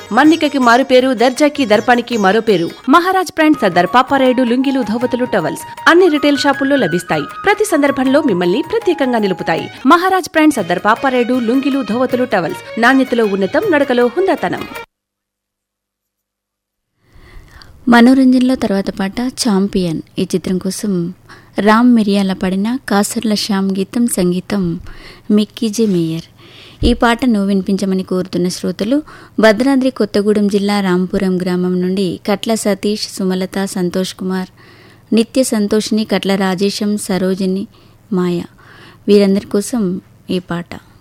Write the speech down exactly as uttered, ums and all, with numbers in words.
మన్నికకి మారు పేరు, దర్జాకి దర్పానికి మరో పేరు. మహారాజ్ బ్రాండ్ సర్దార్ పాపారాయుడు లుంగీలు, ధోవతులు, టవల్స్ అన్ని రిటైల్ షాపుల్లో లభిస్తాయి. ప్రతి సందర్భంలో మిమ్మల్ని ప్రత్యేకంగా నిలుపుతాయి. మహారాజ్ బ్రాండ్ సర్దార్ పాపారాయుడు లుంగీలు, ధోవతులు, టవల్స్ నాణ్యతలో ఉన్నతం, నడకలో హుందాతనం. మనోరంజన్లో తర్వాత పాట ఛాంపియన్. ఈ చిత్రం కోసం రామ్ మిరియాల పడిన కాసర్ల శ్యామ్ గీతం, సంగీతం మిక్కీజే మేయర్. ఈ పాటను వినిపించమని కోరుతున్న శ్రోతలు భద్రాద్రి కొత్తగూడెం జిల్లా రాంపురం గ్రామం నుండి కట్ల సతీష్, సుమలత, సంతోష్ కుమార్, నిత్య సంతోషిని, కట్ల రాజేశం, సరోజిని, మాయ. వీరందరి కోసం ఈ పాట.